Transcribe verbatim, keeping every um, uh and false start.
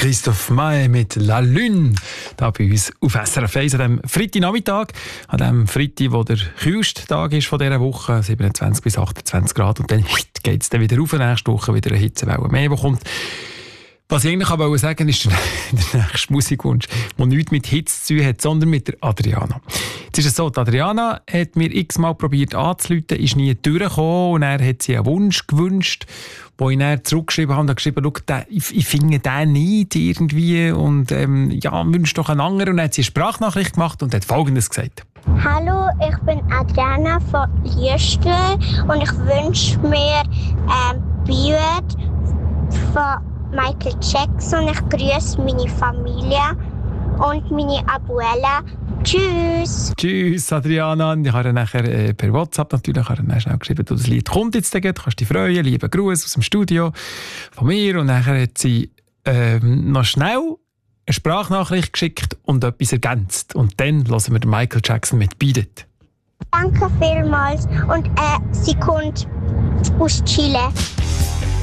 Christoph Maé mit La Lune, da bei uns auf S R F eins an diesem Freitagnachmittag, an dem Freitag, wo der kühlste Tag ist von dieser Woche, siebenundzwanzig bis achtundzwanzig Grad, und dann geht es dann wieder rauf, nächste Woche wieder eine Hitzewelle mehr, die kommt. Was ich eigentlich aber sagen wollte, ist der, der nächste Musikwunsch, der nichts mit Hitze zu tun hat, sondern mit der Adriana. Jetzt ist es so, die Adriana hat mir x-mal probiert anzurufen, ist nie durchgekommen, und er hat sie einen Wunsch gewünscht, wo ich dann zurückgeschrieben habe und habe geschrieben, schau, den, ich, ich finde den nicht irgendwie und ähm, ja, wünsche doch einen anderen. Und dann hat sie eine Sprachnachricht gemacht und hat Folgendes gesagt. Hallo, ich bin Adriana von Liestel und ich wünsche mir ähm, Beard von Michael Jackson. Ich grüße meine Familie und meine Abuela. Tschüss. Tschüss, Adriana. Ich habe nachher äh, per WhatsApp natürlich dann schnell geschrieben, du, das Lied kommt jetzt, du kannst dich freuen. Lieben Gruß aus dem Studio von mir. Und nachher hat sie ähm, noch schnell eine Sprachnachricht geschickt und etwas ergänzt. Und dann hören wir den Michael Jackson mit «Beat It». Danke vielmals. Und äh, sie kommt aus Chile.